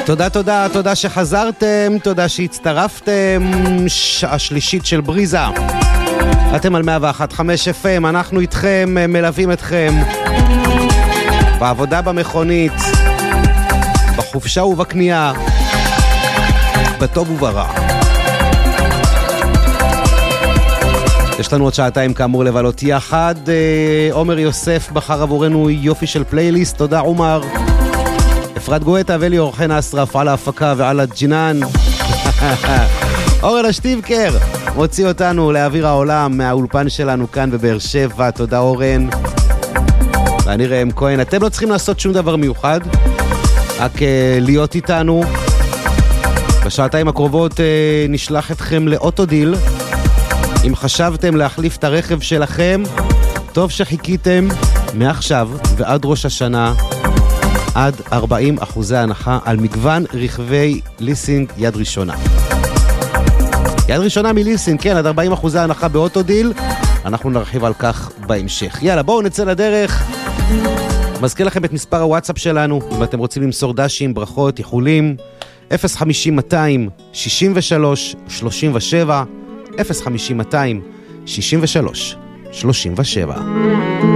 תודה שחזרתם, תודה שהצטרפתם. שעה שלישית של בריזה. אתם על 101.5 FM, אנחנו איתכם, מלווים אתכם בעבודה במכונית, בחופשה ובקנייה, בטוב וברע. יש לנו עוד שעתיים כאמור לבלות יחד. עומר יוסף בחר עבורנו יופי של פלייליסט, תודה עומר. אפרת גואטה וליאור חן אסרף על ההפקה ועל הג'ינן. אורן השטיבקר מוציא אותנו לאוויר העולם מהאולפן שלנו כאן בבאר שבע, תודה אורן. ואני ראם כהן, אתם לא צריכים לעשות שום דבר מיוחד, רק להיות איתנו. בשעתיים הקרובות נשלח אתכם לאוטודיל. אם חשבתם להחליף את הרכב שלכם, טוב שחיכיתם. מעכשיו ועד ראש השנה עד 40% הנחה על מגוון רכבי ליסינג יד ראשונה. יד ראשונה מליסינג, כן, עד 40% הנחה באוטודיל. אנחנו נרחיב על כך בהמשך. יאללה, בואו נצא לדרך. מזכיר לכם את מספר הוואטסאפ שלנו, אם אתם רוצים למסור דשים, ברכות, איחולים. 050-263-37 050-263-37.